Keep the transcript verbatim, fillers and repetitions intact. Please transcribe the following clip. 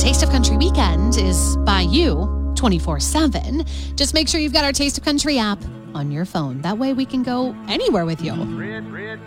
Taste of Country Weekend is by you twenty-four seven. Just make sure you've got our Taste of Country app on your phone. That way we can go anywhere with you.